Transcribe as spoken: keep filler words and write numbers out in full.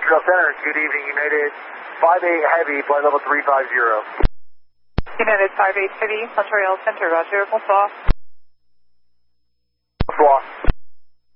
Montreal Center, good evening. United five eight Heavy, flight level three five zero. United five eight Heavy, Montreal Center, Roger. Bonsoir. Bonsoir.